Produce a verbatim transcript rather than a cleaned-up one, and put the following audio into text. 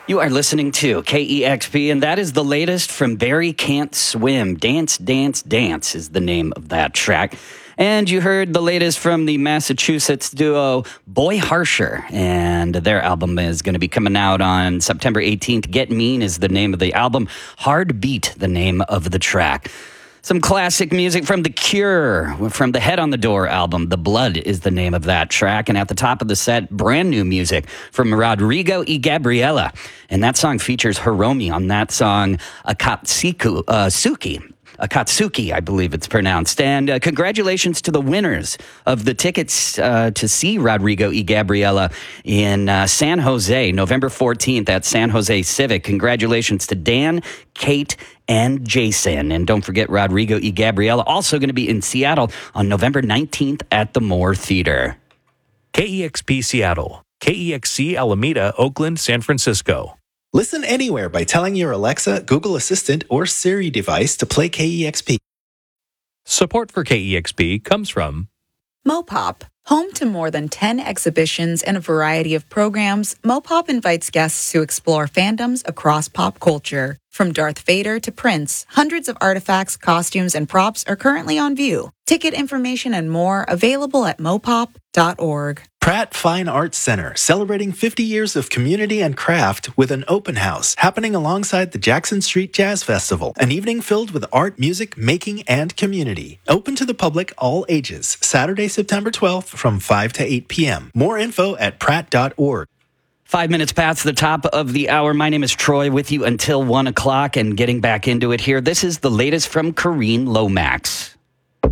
You are listening to K E X P, and that is the latest from Barry Can't Swim. Dance, Dance, Dance is the name of that track. And you heard the latest from the Massachusetts duo Boy Harsher, and their album is going to be coming out on September eighteenth. Get Mean is the name of the album. Hard Beat, the name of the track. Some classic music from The Cure, from the Head on the Door album. The Blood is the name of that track. And at the top of the set, brand new music from Rodrigo y Gabriela. And that song features Hiromi on that song, Akatsuki. Uh, Suki. Akatsuki, I believe it's pronounced. And uh, congratulations to the winners of the tickets uh, to see Rodrigo y Gabriela in uh, San Jose, November fourteenth at San Jose Civic. Congratulations to Dan, Kate, and Jason. And don't forget, Rodrigo y Gabriela also going to be in Seattle on November nineteenth at the Moore Theater. K E X P Seattle, K E X C Alameda, Oakland, San Francisco. Listen anywhere by telling your Alexa, Google Assistant, or Siri device to play K E X P. Support for K E X P comes from Mopop. Home to more than ten exhibitions and a variety of programs, Mopop invites guests to explore fandoms across pop culture. From Darth Vader to Prince, hundreds of artifacts, costumes, and props are currently on view. Ticket information and more available at mopop dot org. Pratt Fine Arts Center, celebrating fifty years of community and craft with an open house happening alongside the Jackson Street Jazz Festival, an evening filled with art, music, making, and community. Open to the public, all ages, Saturday, September twelfth from five to eight p.m. More info at pratt dot org. Five minutes past the top of the hour. My name is Troy, with you until one o'clock, and getting back into it here. This is the latest from Kareen Lomax.